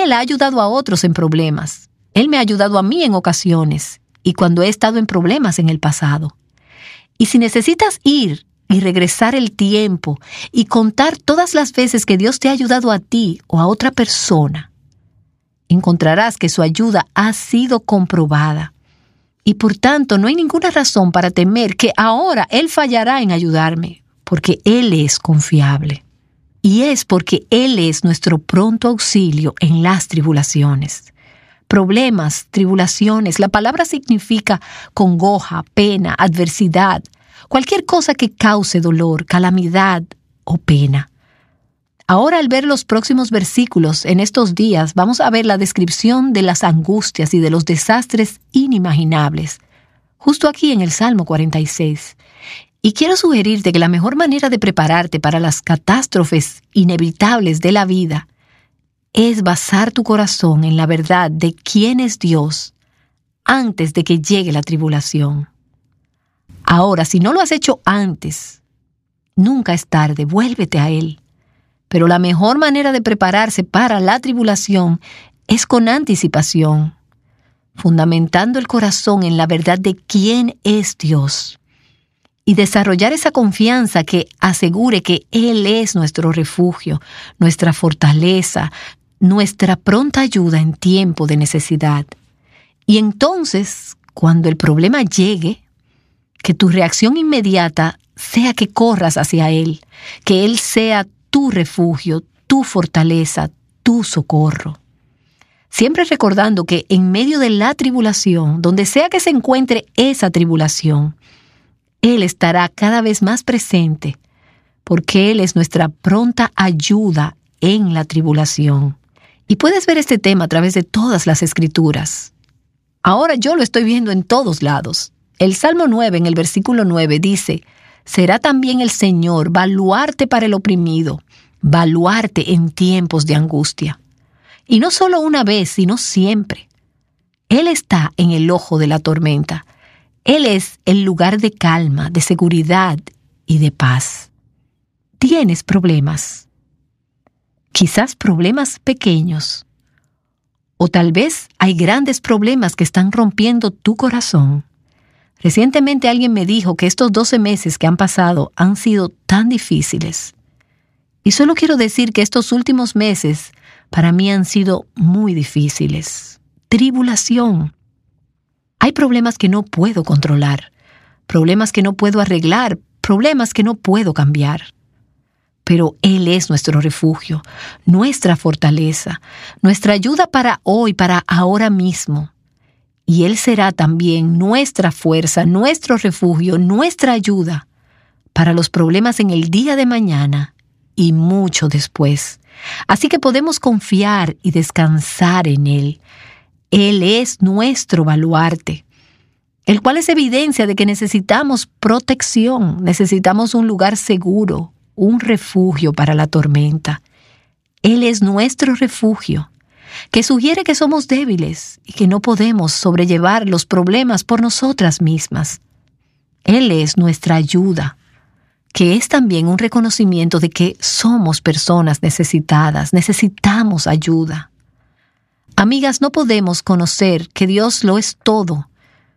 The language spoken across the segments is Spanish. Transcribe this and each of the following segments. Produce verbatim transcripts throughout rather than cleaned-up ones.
Él ha ayudado a otros en problemas. Él me ha ayudado a mí en ocasiones y cuando he estado en problemas en el pasado. Y si necesitas ir y regresar el tiempo y contar todas las veces que Dios te ha ayudado a ti o a otra persona, encontrarás que su ayuda ha sido comprobada. Y por tanto, no hay ninguna razón para temer que ahora Él fallará en ayudarme, porque Él es confiable. Y es porque Él es nuestro pronto auxilio en las tribulaciones. Problemas, tribulaciones, la palabra significa congoja, pena, adversidad, cualquier cosa que cause dolor, calamidad o pena. Ahora, al ver los próximos versículos en estos días, vamos a ver la descripción de las angustias y de los desastres inimaginables, justo aquí en el Salmo cuarenta y seis. Y quiero sugerirte que la mejor manera de prepararte para las catástrofes inevitables de la vida es basar tu corazón en la verdad de quién es Dios antes de que llegue la tribulación. Ahora, si no lo has hecho antes, nunca es tarde, vuélvete a Él. Pero la mejor manera de prepararse para la tribulación es con anticipación, fundamentando el corazón en la verdad de quién es Dios y desarrollar esa confianza que asegure que Él es nuestro refugio, nuestra fortaleza, nuestra pronta ayuda en tiempo de necesidad. Y entonces, cuando el problema llegue, que tu reacción inmediata sea que corras hacia Él, que Él sea tu refugio, tu fortaleza, tu socorro. Siempre recordando que en medio de la tribulación, donde sea que se encuentre esa tribulación, Él estará cada vez más presente, porque Él es nuestra pronta ayuda en la tribulación. Y puedes ver este tema a través de todas las Escrituras. Ahora yo lo estoy viendo en todos lados. El Salmo nueve, en el versículo nueve, dice: será también el Señor baluarte para el oprimido, baluarte en tiempos de angustia. Y no solo una vez, sino siempre. Él está en el ojo de la tormenta. Él es el lugar de calma, de seguridad y de paz. ¿Tienes problemas? Quizás problemas pequeños. O tal vez hay grandes problemas que están rompiendo tu corazón. Recientemente alguien me dijo que estos doce meses que han pasado han sido tan difíciles. Y solo quiero decir que estos últimos meses para mí han sido muy difíciles. Tribulación. Hay problemas que no puedo controlar, problemas que no puedo arreglar, problemas que no puedo cambiar. Pero Él es nuestro refugio, nuestra fortaleza, nuestra ayuda para hoy, para ahora mismo. Y Él será también nuestra fuerza, nuestro refugio, nuestra ayuda para los problemas en el día de mañana y mucho después. Así que podemos confiar y descansar en Él. Él es nuestro baluarte, el cual es evidencia de que necesitamos protección, necesitamos un lugar seguro, un refugio para la tormenta. Él es nuestro refugio, que sugiere que somos débiles y que no podemos sobrellevar los problemas por nosotras mismas. Él es nuestra ayuda, que es también un reconocimiento de que somos personas necesitadas, necesitamos ayuda. Amigas, no podemos conocer que Dios lo es todo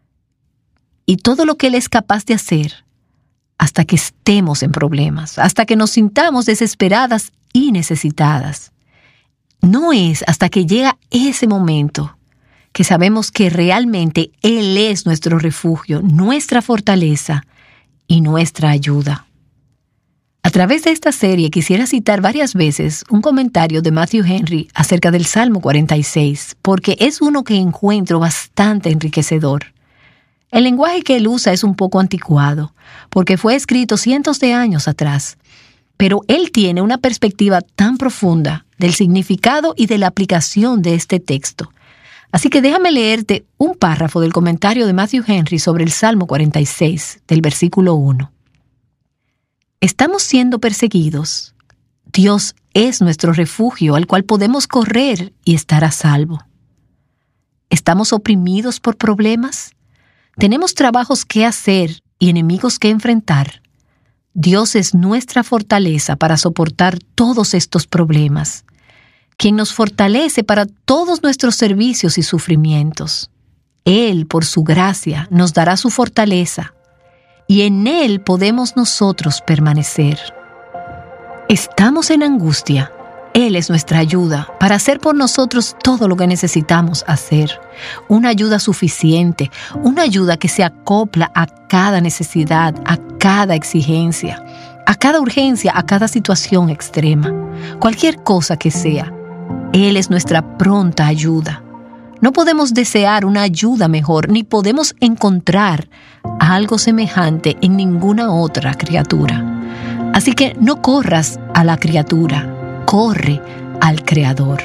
y todo lo que Él es capaz de hacer hasta que estemos en problemas, hasta que nos sintamos desesperadas y necesitadas. No es hasta que llega ese momento que sabemos que realmente Él es nuestro refugio, nuestra fortaleza y nuestra ayuda. A través de esta serie quisiera citar varias veces un comentario de Matthew Henry acerca del Salmo cuarenta y seis, porque es uno que encuentro bastante enriquecedor. El lenguaje que él usa es un poco anticuado, porque fue escrito cientos de años atrás, pero él tiene una perspectiva tan profunda del significado y de la aplicación de este texto. Así que déjame leerte un párrafo del comentario de Matthew Henry sobre el Salmo cuarenta y seis, del versículo uno. ¿Estamos siendo perseguidos? Dios es nuestro refugio al cual podemos correr y estar a salvo. ¿Estamos oprimidos por problemas? ¿Tenemos trabajos que hacer y enemigos que enfrentar? Dios es nuestra fortaleza para soportar todos estos problemas. quien nos fortalece para todos nuestros servicios y sufrimientos. Él, por su gracia, nos dará su fortaleza, y en Él podemos nosotros permanecer. Estamos en angustia. Él es nuestra ayuda para hacer por nosotros todo lo que necesitamos hacer. Una ayuda suficiente, una ayuda que se acopla a cada necesidad, a cada exigencia, a cada urgencia, a cada situación extrema. Cualquier cosa que sea, Él es nuestra pronta ayuda. No podemos desear una ayuda mejor, ni podemos encontrar algo semejante en ninguna otra criatura. Así que no corras a la criatura, corre al Creador.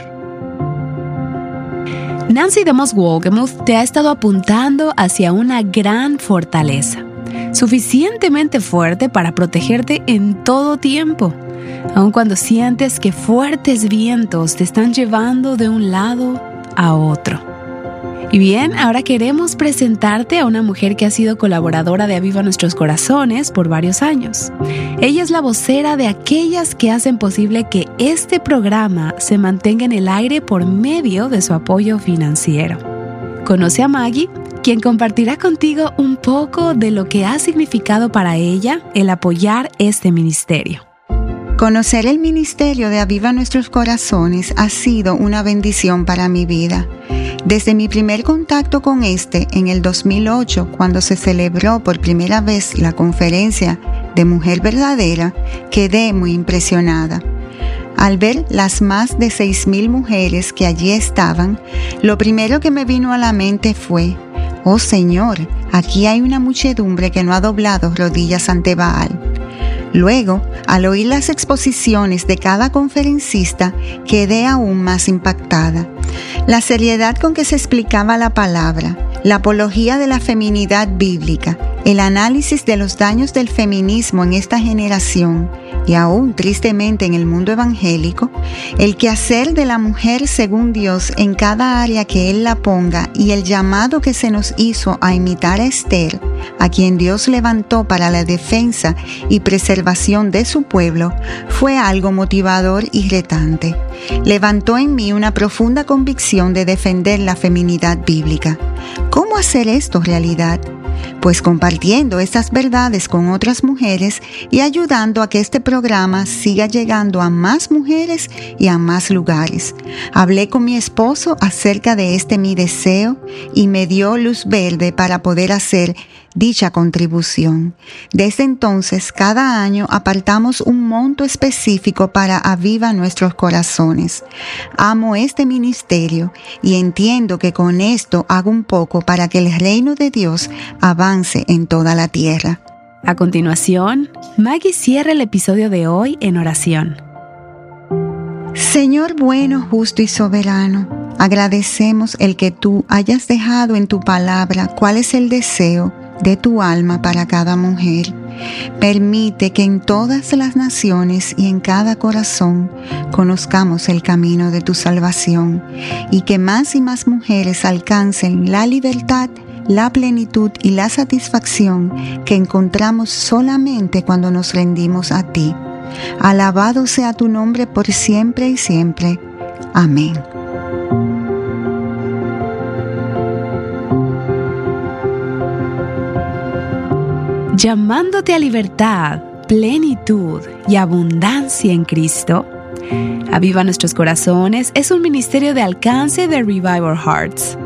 Nancy DeMoss Wolgemuth te ha estado apuntando hacia una gran fortaleza, suficientemente fuerte para protegerte en todo tiempo, aun cuando sientes que fuertes vientos te están llevando de un lado a otro. Y bien, ahora queremos presentarte a una mujer que ha sido colaboradora de Aviva Nuestros Corazones por varios años. Ella es la vocera de aquellas que hacen posible que este programa se mantenga en el aire por medio de su apoyo financiero. Conoce a Maggie, quien compartirá contigo un poco de lo que ha significado para ella el apoyar este ministerio. Conocer el ministerio de Aviva Nuestros Corazones ha sido una bendición para mi vida. Desde mi primer contacto con este en el dos mil ocho, cuando se celebró por primera vez la conferencia de Mujer Verdadera, quedé muy impresionada. Al ver las más de seis mil mujeres que allí estaban, lo primero que me vino a la mente fue: «Oh Señor, aquí hay una muchedumbre que no ha doblado rodillas ante Baal». Luego, al oír las exposiciones de cada conferencista, quedé aún más impactada. La seriedad con que se explicaba la palabra, la apología de la feminidad bíblica, el análisis de los daños del feminismo en esta generación y aún tristemente en el mundo evangélico, el quehacer de la mujer según Dios en cada área que Él la ponga y el llamado que se nos hizo a imitar a Esther, a quien Dios levantó para la defensa y preservación de su pueblo, fue algo motivador y retante. Levantó en mí una profunda convicción de defender la feminidad bíblica. ¿Cómo hacer esto realidad? Pues compartiendo estas verdades con otras mujeres y ayudando a que este programa siga llegando a más mujeres y a más lugares. Hablé con mi esposo acerca de este mi deseo y me dio luz verde para poder hacer dicha contribución. Desde entonces, cada año apartamos un monto específico para Aviva Nuestros Corazones. Amo este ministerio y entiendo que con esto hago un poco para que el reino de Dios avance en toda la tierra. A continuación, Maggie cierra el episodio de hoy en oración. Señor bueno, justo y soberano, agradecemos el que tú hayas dejado en tu palabra cuál es el deseo de tu alma para cada mujer. Permite que en todas las naciones y en cada corazón conozcamos el camino de tu salvación y que más y más mujeres alcancen la libertad, la plenitud y la satisfacción que encontramos solamente cuando nos rendimos a ti. Alabado sea tu nombre por siempre y siempre. Amén. Llamándote a libertad, plenitud y abundancia en Cristo, Aviva Nuestros Corazones es un ministerio de alcance de Revive Our Hearts.